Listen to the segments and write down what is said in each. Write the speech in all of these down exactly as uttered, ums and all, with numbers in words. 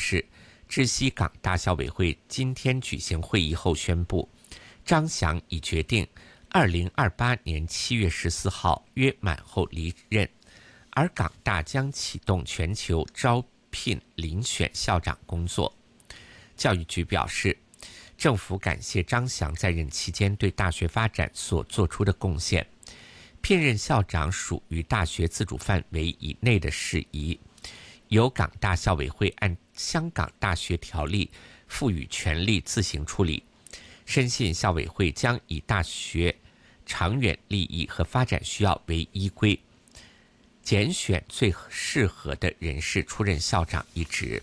示，知悉港大校委会今天举行会议后宣布，张翔已决定二零二八年七月十四号约满后离任，而港大将启动全球招聘遴选校长工作。教育局表示，政府感谢张翔在任期间对大学发展所做出的贡献，聘任校长属于大学自主范围以内的事宜，由港大校委会按香港大学条例赋予权力自行处理，深信校委会将以大学长远利益和发展需要为依归，拣选最适合的人士出任校长一职。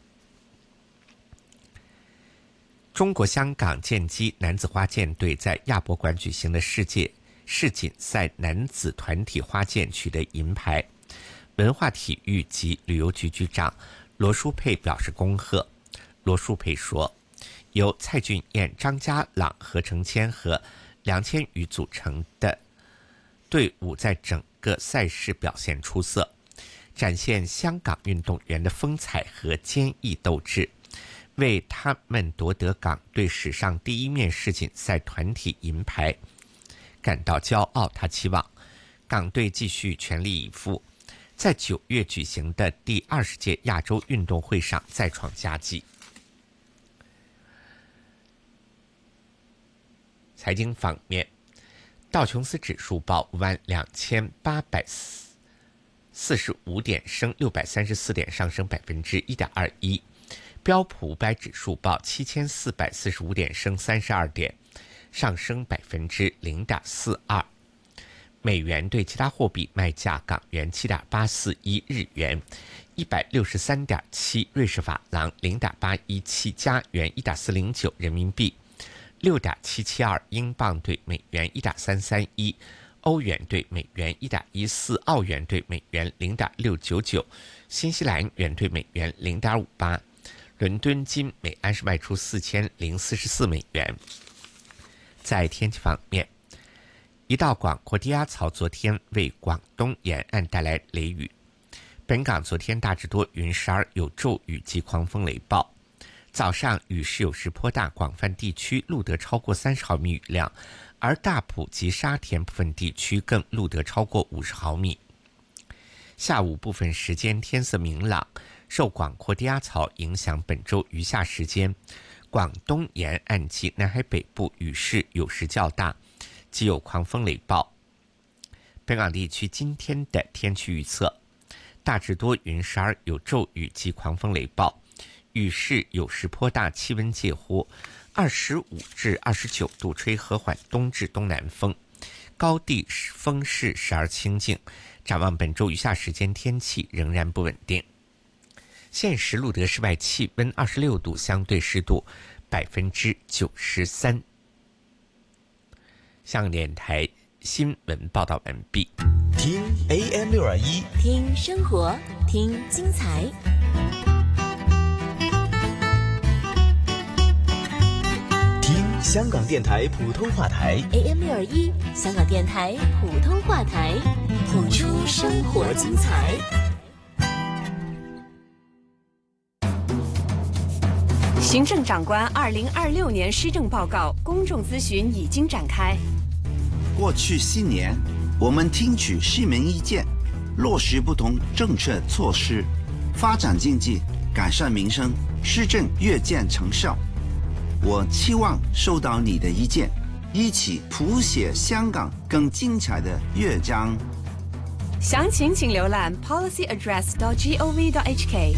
中国香港剑击男子花剑队在亚博馆举行的世界世锦赛男子团体花剑取得银牌，文化体育及旅游局局长罗淑佩表示恭贺。罗淑佩说，由蔡俊彦、张家朗、何成谦和梁千羽组成的队伍在整个赛事表现出色，展现香港运动员的风采和坚毅斗志，为他们夺得港队史上第一面世锦赛团体银牌感到骄傲。他期望港队继续全力以赴，在九月举行的第二十届亚洲运动会上再创佳绩。财经方面，道琼斯指数报五万两千八百四十五点，升六百三十四点，上升百分之一点二一。标普五百指数报七千四百四十五点，升三十二点，上升百分之零点四二。美元对其他货币卖价：港元七点八四一，日元一百六十三点七，瑞士法郎零点八一七，加元一点四零九，人民币六点七七二，英镑对美元一点三三一，欧元对美元一点一四，澳元对美元零点六九九，新西兰元对美元零点五八。伦敦金每安士卖出四千零四十四美元。在天气方面，一道广阔低压槽昨天为广东沿岸带来雷雨，本港昨天大致多云，时而有骤雨及狂风雷暴。早上雨势有时颇大，广泛地区录得超过三十毫米雨量，而大埔及沙田部分地区更录得超过五十毫米。下午部分时间天色明朗，受广阔低压槽影响，本周余下时间，广东沿岸及南海北部雨势有时较大，即有狂风雷暴。本港地区今天的天气预测：大致多云，时而有骤雨及狂风雷暴，雨势有时颇大，气温介乎二十五至二十九度，吹和缓东至东南风，高地风势时而清劲。展望本周余下时间，天气仍然不稳定。现时录得室外气温二十六度，相对湿度百分之九十三。香港电台新闻报道完毕。 听 A M 六二一， 听生活，听精彩。 听香港电台普通话台 A M 六二一，香港电台普通话台，谱出生活精彩。 行政长官二零二六年施政报告公众咨询已经展开。 过去四年，我们听取市民意见，落实不同政策措施，发展经济，改善民生，施政越见成效。我期望收到你的意见，一起谱写香港更精彩的乐章。 详情请浏览 policy address dot gov dot h k。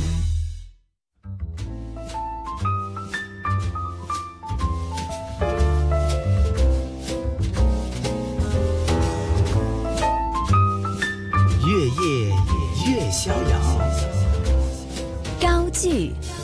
越夜越逍遥， 高句